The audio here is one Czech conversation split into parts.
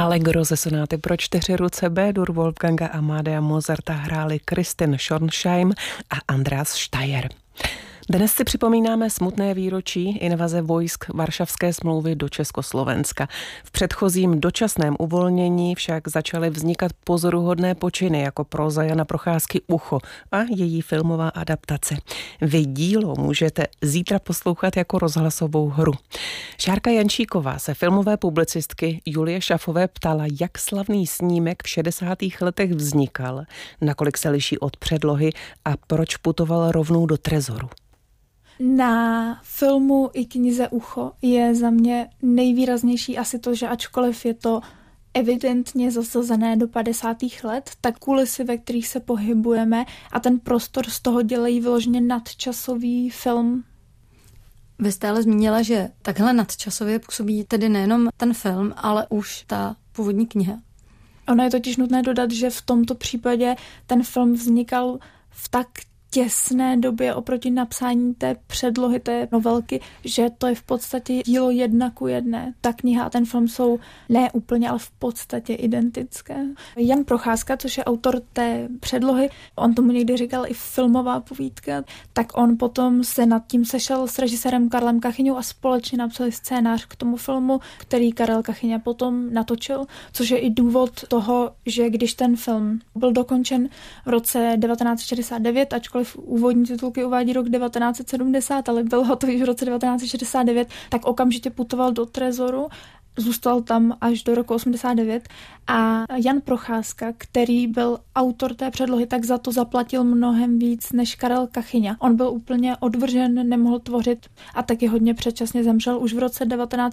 Allegro ze sonáty pro 4 ruce B-dur Wolfganga Amadea Mozarta hráli Kristin Schornsheim a Andreas Steyr. Dnes si připomínáme smutné výročí invaze vojsk Varšavské smlouvy do Československa. V předchozím dočasném uvolnění však začaly vznikat pozoruhodné počiny jako próza Jana Procházky Ucho a její filmová adaptace. Vy dílo můžete zítra poslouchat jako rozhlasovou hru. Šárka Jančíková se filmové publicistky Julie Šafové ptala, jak slavný snímek v 60. letech vznikal, nakolik se liší od předlohy a proč putoval rovnou do trezoru. Na filmu i knize Ucho je za mě nejvýraznější asi to, že ačkoliv je to evidentně zasazené do 50. let, tak kulisy, ve kterých se pohybujeme a ten prostor z toho dělají vyloženě nadčasový film. Vy jste ale zmínila, že takhle nadčasově působí tedy nejenom ten film, ale už ta původní kniha. Ono je totiž nutné dodat, že v tomto případě ten film vznikal v tak těsné době oproti napsání té předlohy, té novelky, že to je v podstatě dílo 1:1. Ta kniha a ten film jsou ne úplně, ale v podstatě identické. Jan Procházka, což je autor té předlohy, on tomu někdy říkal i filmová povídka, tak on potom se nad tím sešel s režisérem Karlem Kachyňou a společně napsali scénář k tomu filmu, který Karel Kachyňa potom natočil, což je i důvod toho, že když ten film byl dokončen v roce 1969, ačkoliv úvodní titulky uvádí rok 1970, ale byl hotový v roce 1969, tak okamžitě putoval do trezoru, zůstal tam až do roku 89 a Jan Procházka, který byl autor té předlohy, tak za to zaplatil mnohem víc než Karel Kachyňa. On byl úplně odvržen, nemohl tvořit a taky hodně předčasně zemřel už v roce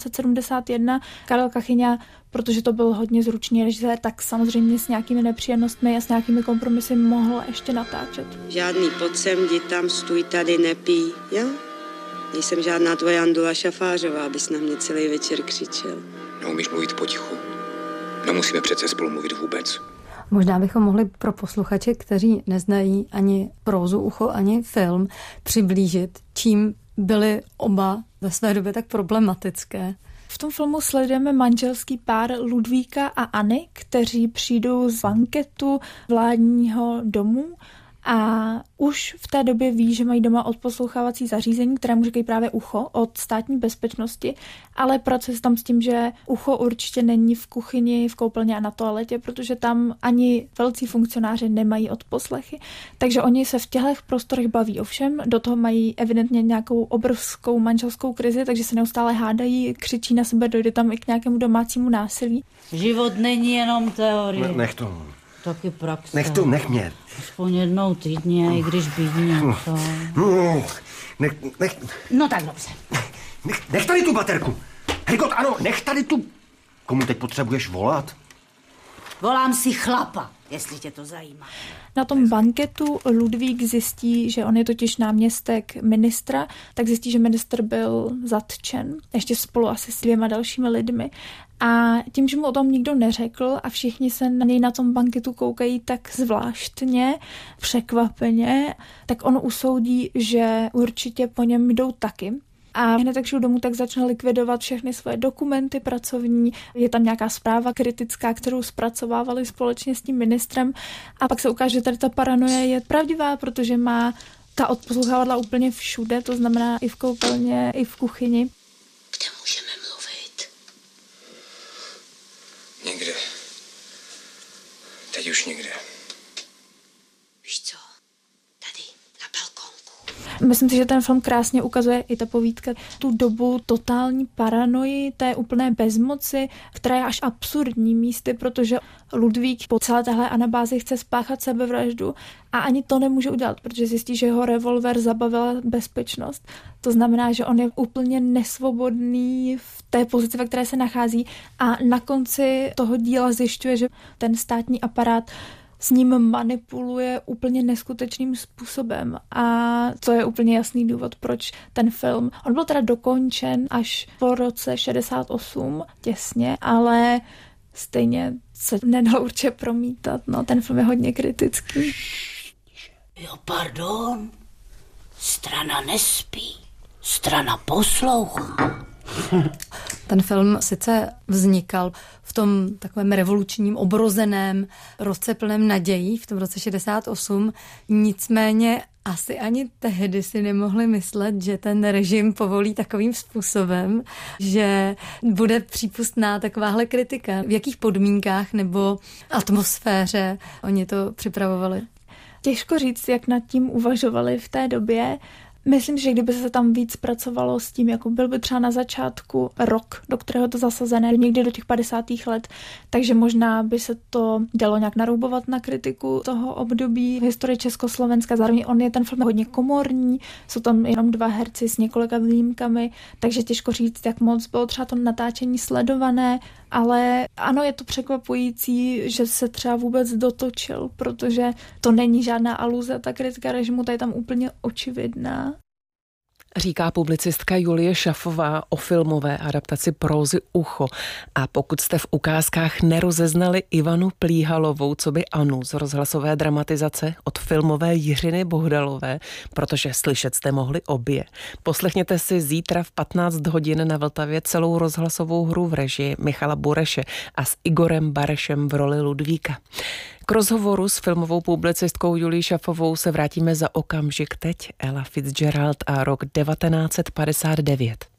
1971. Karel Kachyňa, protože to byl hodně zručný režisér, tak samozřejmě s nějakými nepříjemnostmi a s nějakými kompromisy mohl ještě natáčet. Žádný pojď sem, jdi tam, stůj tady, nepij, jo? Nejsem žádná tvoje Andula Šafářová, abys na mě celý večer křičel. Neumíš mluvit potichu. Nemusíme přece spolu mluvit vůbec. Možná bychom mohli pro posluchače, kteří neznají ani prózu Ucho, ani film, přiblížit, čím byly oba ve své době tak problematické. V tom filmu sledujeme manželský pár Ludvíka a Anny, kteří přijdou z banketu vládního domu a už v té době ví, že mají doma odposlouchávací zařízení, kterému říkají právě Ucho od státní bezpečnosti, ale pracuje se tam s tím, že Ucho určitě není v kuchyni, v koupelně a na toaletě, protože tam ani velcí funkcionáři nemají odposlechy. Takže oni se v těchto prostorech baví, ovšem do toho mají evidentně nějakou obrovskou manželskou krizi, takže se neustále hádají, křičí na sebe, dojde tam i k nějakému domácímu násilí. Život není jenom teorie. Nech to. Taky praxe. Nech mě. Aspoň jednou týdně, i když bídně to. No tak dobře. Nech tady tu baterku. Hergot, ano, nech tady tu. Komu teď potřebuješ volat? Volám si chlapa, jestli tě to zajímá. Na tom banketu Ludvík zjistí, že on je totiž náměstek ministra, tak zjistí, že ministr byl zatčen, ještě spolu asi s 2 dalšími lidmi. A tím, že mu o tom nikdo neřekl a všichni se na něj na tom banketu koukají tak zvláštně, překvapeně, tak on usoudí, že určitě po něm jdou taky. A hned tak šel domů, tak začal likvidovat všechny svoje dokumenty pracovní. Je tam nějaká zpráva kritická, kterou zpracovávali společně s tím ministrem. A pak se ukáže, že tady ta paranoia je pravdivá, protože má ta odposlouchávadla úplně všude, to znamená i v koupelně, i v kuchyni. Kde můžeme mluvit? Nikde. Teď už nikde. Víš co? Tady, na balkonku. Myslím si, že ten film krásně ukazuje i ta povídka tu dobu totální paranoji, té úplné bezmoci, která je až absurdní místy, protože Ludvík po celé téhle anabázi chce spáchat sebevraždu a ani to nemůže udělat, protože zjistí, že jeho revolver zabavila bezpečnost. To znamená, že on je úplně nesvobodný v té pozici, ve které se nachází a na konci toho díla zjišťuje, že ten státní aparát s ním manipuluje úplně neskutečným způsobem a to je úplně jasný důvod, proč ten film, on byl teda dokončen až po roce 68 těsně, ale stejně se nedal určitě promítat, no ten film je hodně kritický. Jo, pardon, strana nespí, strana poslouchá. Ten film sice vznikal v tom takovém revolučním, obrozeném roce plném nadějí, v tom roce 68, nicméně asi ani tehdy si nemohli myslet, že ten režim povolí takovým způsobem, že bude přípustná takováhle kritika. V jakých podmínkách nebo atmosféře oni to připravovali? Těžko říct, jak nad tím uvažovali v té době. Myslím, že kdyby se tam víc pracovalo s tím, jako byl by třeba na začátku rok, do kterého to zasazené, někdy do těch 50. let, takže možná by se to dalo nějak naroubovat na kritiku toho období v historii Československa. Zároveň on je ten film hodně komorní, jsou tam jenom 2 herci s několika výjimkami, takže těžko říct, jak moc bylo třeba to natáčení sledované, ale ano, je to překvapující, že se třeba vůbec dotočil, protože to není žádná aluze, ta kritika režimu, ta je tam úplně očividná. Říká publicistka Julie Šafová o filmové adaptaci prózy Ucho. A pokud jste v ukázkách nerozeznali Ivanu Plíhalovou, co by Anu z rozhlasové dramatizace od filmové Jiřiny Bohdalové, protože slyšet jste mohli obě, poslechněte si zítra v 15 hodin na Vltavě celou rozhlasovou hru v režii Michala Bureše a s Igorem Barešem v roli Ludvíka. K rozhovoru s filmovou publicistkou Julií Šafovou se vrátíme za okamžik. Teď Ella Fitzgerald a rok 1959.